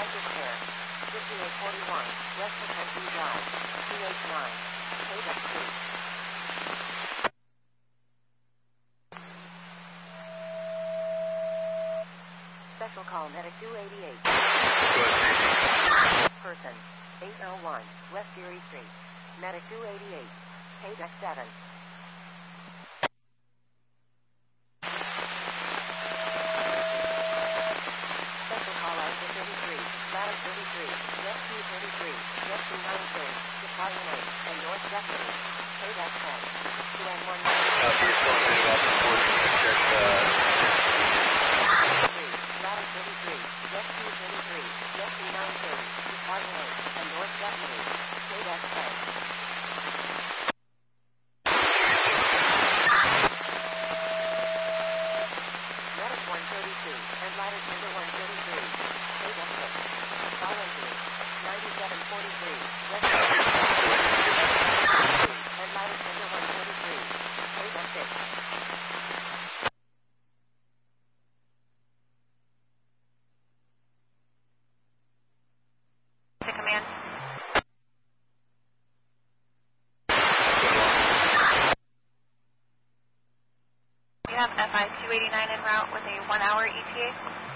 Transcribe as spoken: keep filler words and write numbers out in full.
Cypress Air, fifty-eight forty-one, West Mackenzie Drive, P H nine, Quebec two. Special call Medic two eighty-eight. Person, eight oh one, West Erie Street, Medic two eighty-eight, Quebec seven. Ladder thirty-three, Rescue thirty-three, Rescue nineteen, Battalion eight, and North Deputy, Quebec ten, two N one. Copy, it's located off the board. Check, uh... Ladder thirty-three, Rescue thirty-three, Rescue nineteen, Battalion eight, and North Deputy, Quebec ten. Medic one thirty-two, and Ladder Center one thirty-three, Quebec six. Volunteer, ninety-seven forty-three, West and Ladder Center one thirty-three, Quebec six. To command. We have F I two eighty-nine en route with a one hour E T A.